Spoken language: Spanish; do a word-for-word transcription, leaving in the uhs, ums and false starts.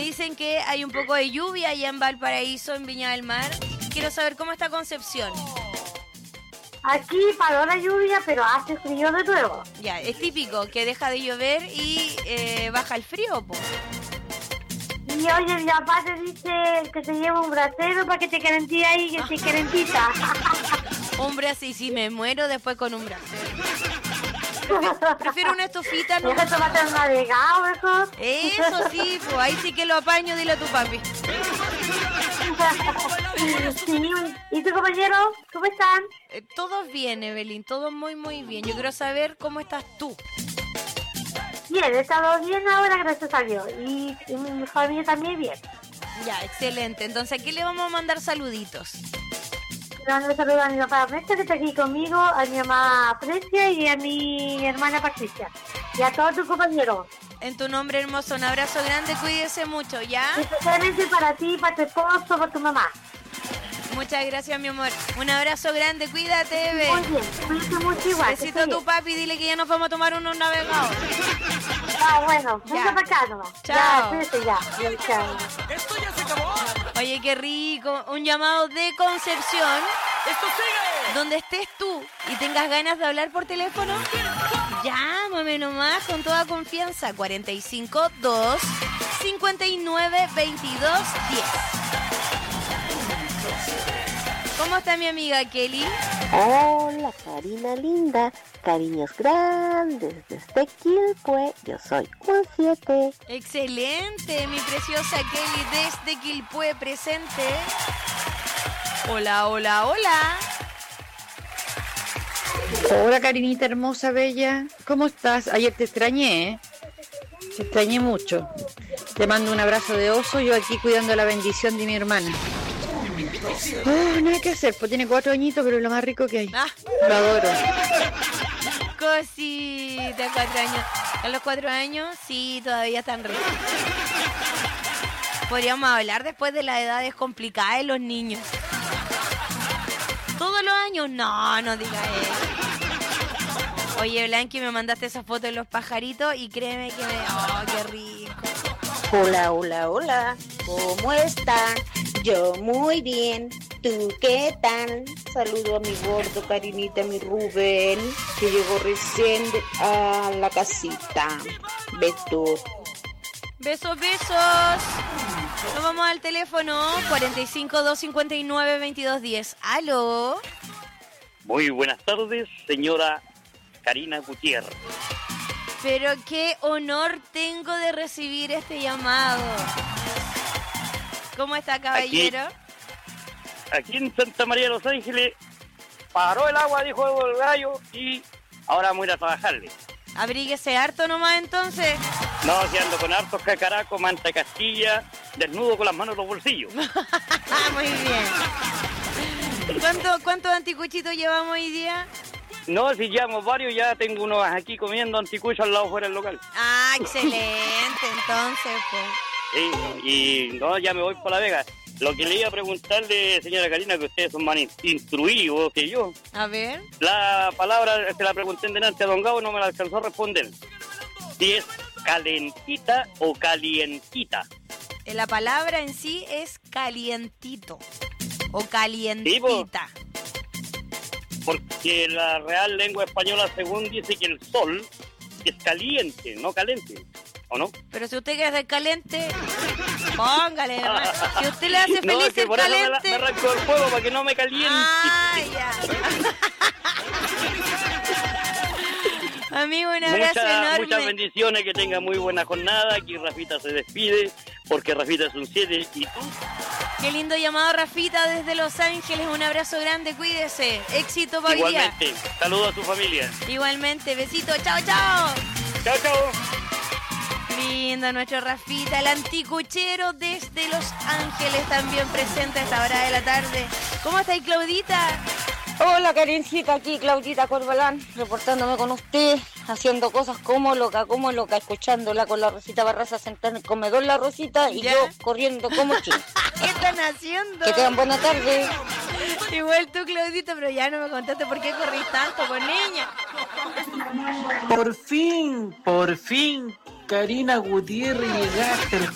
dicen que hay un poco de lluvia allá en Valparaíso, en Viña del Mar. Quiero saber cómo está Concepción. Aquí paró la lluvia, pero hace frío de nuevo. Ya, es típico que deja de llover y eh, baja el frío, po. Y oye, mi papá te dice que te lleva un brasero para que te calentí ahí, que te calentita. Un brasero, y si me muero después con un brasero. Prefiero una estufita, ¿no? ¿Eso te va a estar navegado, eso? Eso sí, pues ahí sí que lo apaño, dile a tu papi. Sí. ¿Y tu compañero? ¿Cómo están? Eh, todos bien, Evelyn, todos muy, muy bien. Yo quiero saber cómo estás tú. Bien, he estado bien ahora, gracias a Dios. Y, y mi familia también bien. Ya, excelente. Entonces, aquí le vamos a mandar saluditos. Le mando un saludo a mi papá Precia, que está aquí conmigo, a mi mamá Precia y a mi hermana Patricia. Y a todos tus compañeros. En tu nombre hermoso, un abrazo grande, cuídese mucho, ¿ya? Especialmente para ti, para tu esposo, para tu mamá. Muchas gracias, mi amor. Un abrazo grande, cuídate, Eve. Muy bien, cuídate mucho igual. Besito a tu papi, dile que ya nos vamos a tomar unos navegados. Ah, bueno, Ya. venga para acá nomás. Chao. Ya, cuídate ya. Ya, chao. ¡Esto ya se acabó! Oye, qué rico. Un llamado de Concepción. ¡Esto sigue! Donde estés tú y tengas ganas de hablar por teléfono, llámame nomás con toda confianza. cuarenta y cinco, dos, cincuenta y nueve, veintidós, diez. ¿Cómo está mi amiga Kelly? Hola, Karina linda, cariños grandes desde Quilpué, yo soy un siete. Excelente, mi preciosa Kelly desde Quilpué presente. Hola, hola, hola. Hola, Karinita hermosa, bella. ¿Cómo estás? Ayer te extrañé, ¿eh? Te extrañé mucho. Te mando un abrazo de oso, yo aquí cuidando la bendición de mi hermana. Oh, nada que hacer, pues tiene cuatro añitos, pero es lo más rico que hay. Ah, Lo adoro. cosita, cuatro años. A los cuatro años, sí, todavía están ricos. Podríamos hablar después de las edades complicadas de los niños. ¿Todos los años? No, no digas eso. Oye, Blanqui, me mandaste esa foto de los pajaritos y créeme que me... ¡Oh, qué rico! Hola, hola, hola, ¿cómo están? Yo muy bien, ¿tú qué tal? Saludo a mi gordo, Karinita, mi Rubén, que llegó recién de- a la casita. Besos. Besos, besos. Nos vamos al teléfono cuarenta y cinco, doscientos cincuenta y nueve, veintidós diez. ¿Aló? Muy buenas tardes, señora Karina Gutiérrez. Pero qué honor tengo de recibir este llamado. ¿Cómo está, caballero? Aquí en Santa María de los Ángeles paró el agua, dijo el gallo, y ahora vamos a ir a trabajarle. Abríguese harto nomás entonces. No, si ando con hartos cacaracos, manta castilla, desnudo con las manos en los bolsillos. Muy bien. ¿Cuánto, ¿Cuántos anticuchitos llevamos hoy día? No, si llevamos varios, ya tengo unos aquí comiendo anticuchos al lado fuera del local. Ah, excelente, entonces, pues. Sí, y no, ya me voy por La Vega. Lo que le iba a preguntarle, señora Karina, que ustedes son más instruidos que yo. A ver. La palabra, se la pregunté en delante a Don Gabo, no me la alcanzó a responder. Si es calentita o calientita. Eh, La palabra en sí es calientito o calientita. Porque la Real Lengua Española, según dice que el sol es caliente, no caliente, ¿o no? Pero si usted quiere hacer caliente, póngale nomás. Si usted le hace No, feliz es que el por eso me, la- caliente... me arranco el fuego para que no me caliente. Ah, ya. Amigo, un abrazo Mucha- enorme. Muchas bendiciones, que tenga muy buena jornada. Aquí Rafita se despide, porque Rafita es un siete y tú. Qué lindo llamado, Rafita, desde Los Ángeles. Un abrazo grande, cuídese. Éxito para hoy día. Igualmente, saludos a tu familia. Igualmente, besito, chao, chao. Chao, chao. Lindo nuestro Rafita, el anticuchero desde Los Ángeles, también presente a esta hora de la tarde. ¿Cómo estáis, Claudita? Hola, Karencita, aquí Claudita Corbalán, reportándome con usted, haciendo cosas como loca, como loca, escuchándola con la Rosita Barraza sentada en el comedor la Rosita y ¿Ya? yo corriendo como chino. ¿Qué están haciendo? Que tengan buena tarde. Igual tú, Claudita, pero ya no me contaste por qué corrís tanto, pues, niña. Por fin, por fin, Karina Gutiérrez, llegaste.